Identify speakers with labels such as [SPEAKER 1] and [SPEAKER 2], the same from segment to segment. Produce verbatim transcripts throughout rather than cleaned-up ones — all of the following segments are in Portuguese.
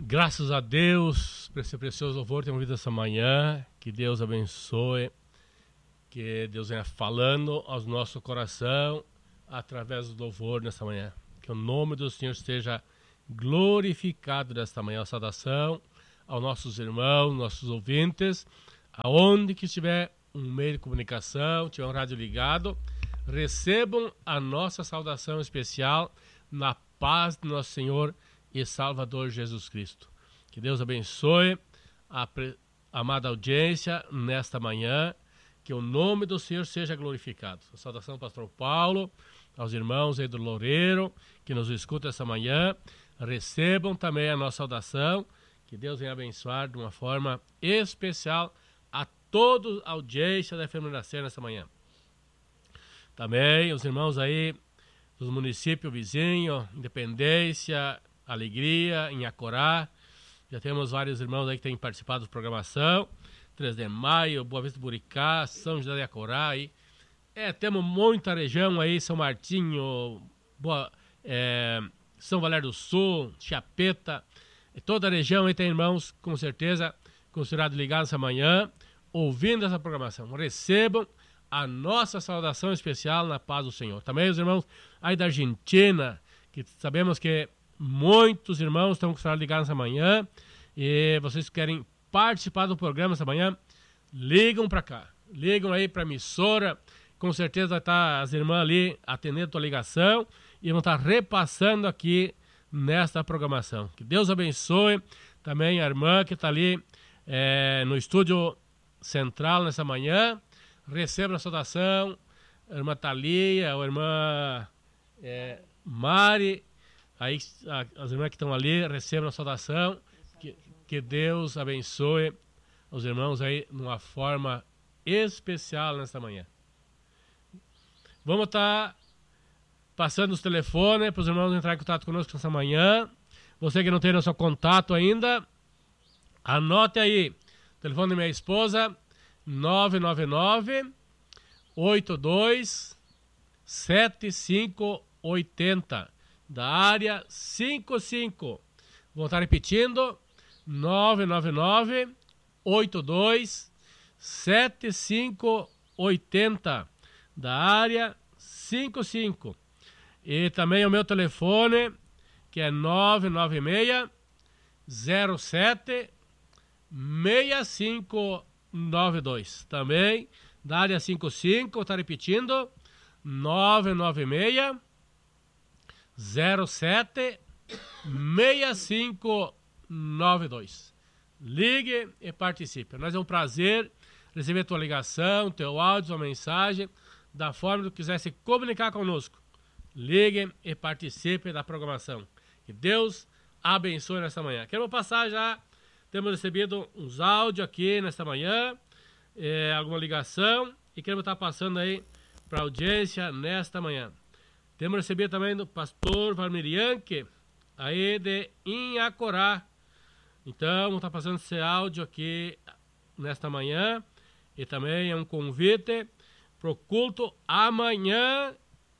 [SPEAKER 1] Graças a Deus por esse precioso louvor que temos ouvido essa manhã. Que Deus abençoe, que Deus venha falando aos nosso coração através do louvor nessa manhã. Que o nome do Senhor esteja glorificado nesta manhã. A saudação aos nossos irmãos, nossos ouvintes, aonde que estiver um meio de comunicação, tiver um rádio ligado, recebam a nossa saudação especial na paz do nosso Senhor e Salvador Jesus Cristo. Que Deus abençoe a pre... amada audiência nesta manhã, que o nome do Senhor seja glorificado. A saudação ao pastor Paulo, aos irmãos aí do Loureiro, que nos escutam essa manhã, recebam também a nossa saudação, que Deus venha abençoar de uma forma especial a toda a audiência da F M Nascer nessa manhã. Também os irmãos aí dos municípios vizinhos, Independência, Alegria, em Acorá. Já temos vários irmãos aí que têm participado da programação. três de maio, Boa Vista do Buricá, São José de Acorá. Aí. É, temos muita região aí, São Martinho, Boa, é, São Valério do Sul, Chapeta. Toda a região aí tem irmãos, com certeza, considerados ligados essa manhã, ouvindo essa programação. Recebam a nossa saudação especial na paz do Senhor. Também os irmãos aí da Argentina, que sabemos que muitos irmãos estão ligados essa manhã, e vocês querem participar do programa essa manhã, ligam para cá, ligam aí para a emissora, com certeza vai estar as irmãs ali atendendo a tua ligação e vão estar repassando aqui nesta programação. Que Deus abençoe também a irmã que está ali é, no estúdio central nessa manhã, receba a saudação, a irmã Thalia, a irmã é, Mari. Aí as irmãs que estão ali recebam a saudação, que, que Deus abençoe os irmãos aí de uma forma especial nesta manhã. Vamos estar passando os telefones para os irmãos entrarem em contato conosco nessa manhã. Você que não tem nosso contato ainda, anote aí, o telefone da minha esposa, nove nove nove, oito dois, sete cinco oito zero. Da área cinquenta e cinco. Vou estar repetindo, nove nove nove, oito dois, sete cinco oito zero, da área cinquenta e cinco. E também o meu telefone, que é nove nove seis, zero sete, seis cinco nove dois. Também da área cinquenta e cinco, vou estar repetindo, nove nove seis, zero sete, seis cinco nove dois. Ligue e participe. Nós é um prazer receber a tua ligação, teu áudio, tua mensagem, da forma que tu quiser se comunicar conosco. Ligue e participe da programação. Que Deus abençoe nesta manhã. Quero passar já, temos recebido uns áudios aqui nesta manhã, é, alguma ligação, e queremos estar passando aí para a audiência nesta manhã. Temos recebido também do pastor Valmirianque, aí de Inhacorá. Então, vamos estar passando esse áudio aqui nesta manhã. E também é um convite para o culto amanhã,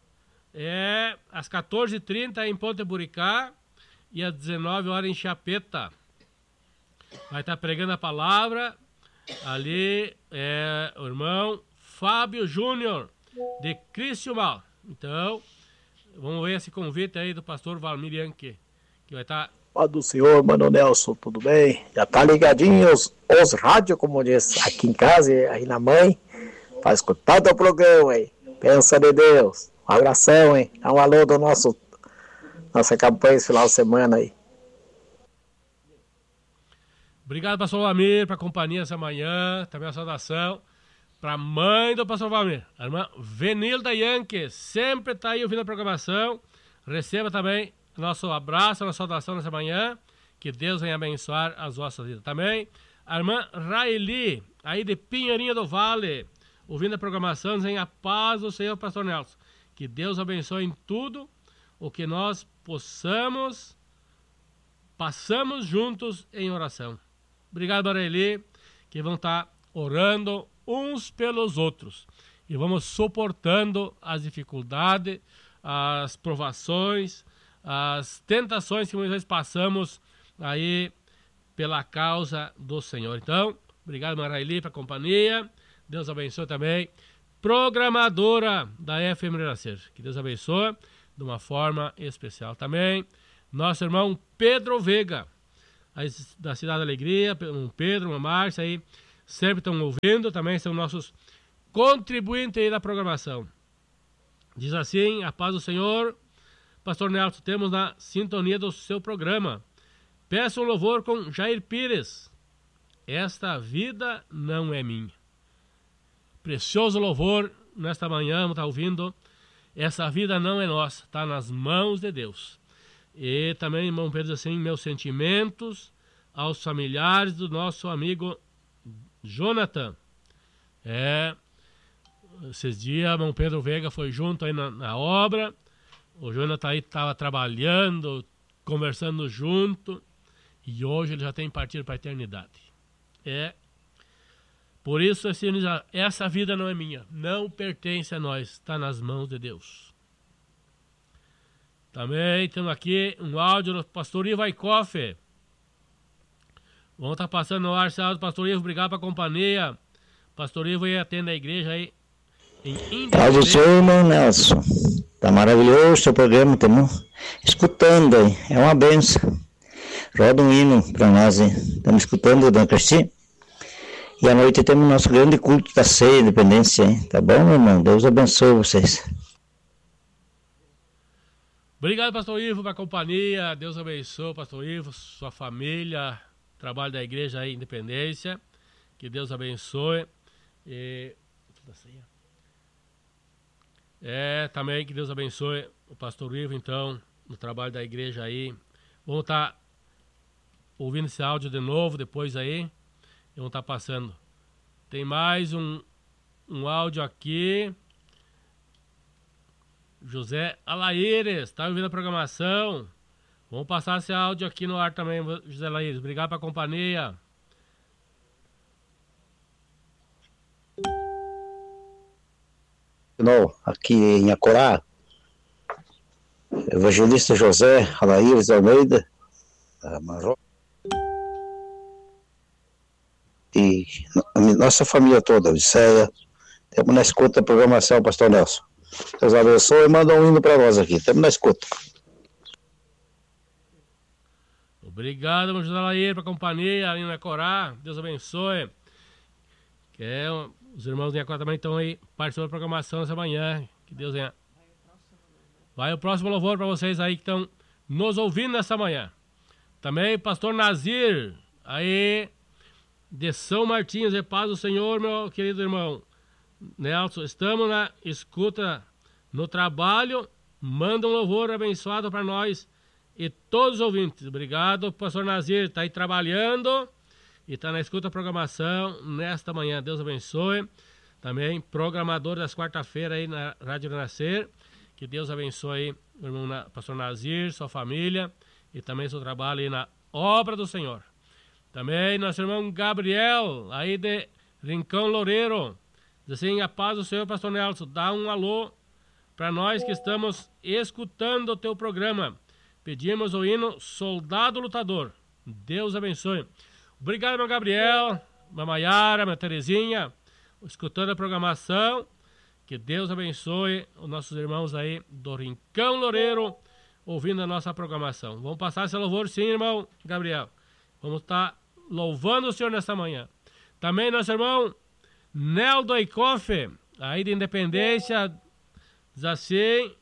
[SPEAKER 1] é às quatorze e trinta em Ponte Buricá e às dezenove horas em Chapeta. Vai estar pregando a palavra ali é o irmão Fábio Júnior, de Criciúmal. Então, vamos ver esse convite aí do pastor Valmirianque, que vai estar...
[SPEAKER 2] Paz do Senhor, mano Nelson, tudo bem? Já tá ligadinho os, os rádios, como diz, aqui em casa e aí na mãe, para escutar o teu programa, hein? Pensa de Deus. Um abração, hein? Dá um alô do nosso, nossa campanha esse final de semana aí.
[SPEAKER 1] Obrigado, pastor Valmir, para a companhia essa manhã, também a saudação para a mãe do pastor Valmir, a irmã Venilda Yankee, sempre está aí ouvindo a programação. Receba também nosso abraço, nossa saudação nessa manhã, que Deus venha abençoar as vossas vidas. Também a irmã Raeli, aí de Pinheirinho do Vale, ouvindo a programação, dizem a paz do Senhor, pastor Nelson. Que Deus abençoe em tudo o que nós possamos, passamos juntos em oração. Obrigado, Raeli, que vão estar orando uns pelos outros. E vamos suportando as dificuldades, as provações, as tentações que muitas vezes passamos aí pela causa do Senhor. Então, obrigado, Maraili, pela companhia. Deus abençoe também. Programadora da F M Renascer. Que Deus abençoe de uma forma especial também. Nosso irmão Pedro Veiga, aí da Cidade da Alegria, um Pedro, uma Márcia aí, sempre estão ouvindo, também são nossos contribuintes aí da programação. Diz assim: a paz do Senhor, Pastor Nelson, temos na sintonia do seu programa. Peço um louvor com Jair Pires. Esta vida não é minha. Precioso louvor nesta manhã, vamos estar ouvindo. Essa vida não é nossa, está nas mãos de Deus. E também, irmão Pedro, assim, meus sentimentos aos familiares do nosso amigo Jonathan. É, esses dias, irmão Pedro Veiga foi junto aí na, na obra. O Jonathan aí estava trabalhando, conversando junto. E hoje ele já tem partido para a eternidade. É. Por isso, assim, essa vida não é minha, não pertence a nós, está nas mãos de Deus. Também temos aqui um áudio do pastor Ivo Aikoff. Vamos estar passando no ar esse áudio, pastor Ivo, obrigado pela companhia. Pastor Ivo aí atende a igreja aí em Independência.
[SPEAKER 3] Paz do Senhor, irmão Nelson. Está maravilhoso o seu programa, estamos escutando aí, é uma benção. Roda um hino para nós, hein? Estamos escutando o Dona Cristina. E à noite temos nosso grande culto da ceia, Independência, hein? Tá bom, meu irmão? Deus abençoe vocês.
[SPEAKER 1] Obrigado, pastor Ivo, pela companhia. Deus abençoe, pastor Ivo, sua família, trabalho da igreja aí, Independência. Que Deus abençoe. E... É, também que Deus abençoe o pastor Ivo, então, no trabalho da igreja aí. Vamos estar ouvindo esse áudio de novo depois aí. Vamos estar passando. Tem mais um, um áudio aqui. José Alaíres, está ouvindo a programação? Vamos passar esse áudio aqui no ar também, José Alaíres. Obrigado pela companhia.
[SPEAKER 3] Não, aqui em Acorá, evangelista José Alaíres Almeida, Marro. E nossa família toda, Odisseia, temos na escuta a programação, pastor Nelson. Deus abençoe e manda um hino para nós aqui, estamos na escuta.
[SPEAKER 1] Obrigado, meu José Laíra, pela companhia ali na Corá. Deus abençoe. Que é, os irmãos da Corá também estão aí participando da programação essa manhã. Que Deus venha. Vai o próximo louvor para vocês aí que estão nos ouvindo nessa manhã. Também pastor Nazir, aí de São Martins, de paz do Senhor, meu querido irmão Nelson. Estamos na escuta no trabalho. Manda um louvor abençoado para nós e todos os ouvintes. Obrigado, pastor Nazir. Está aí trabalhando e está na escuta da programação nesta manhã. Deus abençoe. Também programador das quarta-feiras aí na Rádio Renascer. Que Deus abençoe aí o irmão pastor Nazir, sua família e também seu trabalho aí na obra do Senhor. Também nosso irmão Gabriel, aí de Rincão Loureiro. Diz assim: a paz do Senhor, pastor Nelson. Dá um alô para nós que estamos escutando o teu programa. Pedimos o hino Soldado Lutador. Deus abençoe. Obrigado, meu Gabriel, minha Maiara, minha Terezinha, escutando a programação. Que Deus abençoe os nossos irmãos aí do Rincão Loureiro, ouvindo a nossa programação. Vamos passar esse louvor, sim, irmão Gabriel. Vamos estar louvando o Senhor nessa manhã. Também nosso irmão Neldo Aikoff, aí de Independência, diz assim.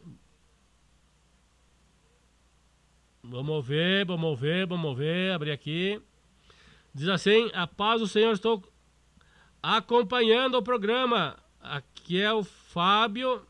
[SPEAKER 1] Vamos ver, vamos ver, vamos ver, abrir aqui. Diz assim: a paz do Senhor, estou acompanhando o programa. Aqui é o Fábio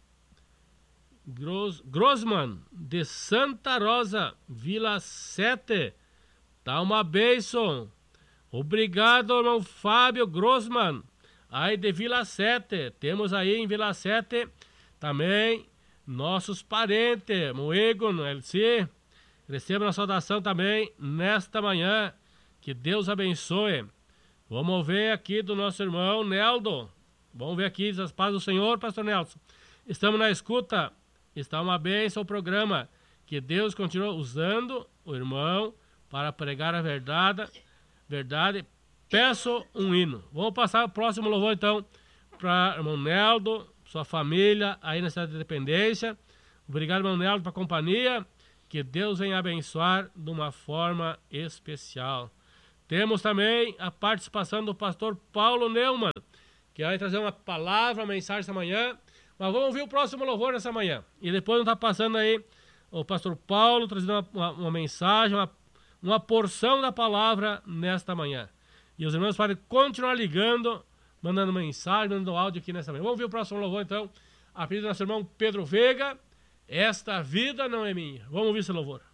[SPEAKER 1] Gros, Grossman, de Santa Rosa, Vila sete. Tá uma bênção. Obrigado, irmão Fábio Grossman, aí de Vila sete. Temos aí em Vila sete também nossos parentes, o Egon, L C. Receba a saudação também nesta manhã. Que Deus abençoe. Vamos ver aqui do nosso irmão Neldo. Vamos ver aqui as pazes do Senhor, pastor Nelson. Estamos na escuta. Está uma bênção o programa. Que Deus continue usando o irmão para pregar a verdade, verdade, peço um hino. Vamos passar o próximo louvor, então, para o irmão Neldo, sua família, aí na cidade de Independência. Obrigado, irmão Neldo, pela companhia. Que Deus venha abençoar de uma forma especial. Temos também a participação do pastor Paulo Neumann, que vai trazer uma palavra, uma mensagem essa manhã. Mas vamos ouvir o próximo louvor nessa manhã. E depois não está passando aí o pastor Paulo trazendo uma, uma, uma mensagem, uma, uma porção da palavra nesta manhã. E os irmãos podem continuar ligando, mandando mensagem, mandando áudio aqui nessa manhã. Vamos ouvir o próximo louvor, então. A pedido do nosso irmão Pedro Veiga. Esta vida não é minha. Vamos ouvir esse louvor.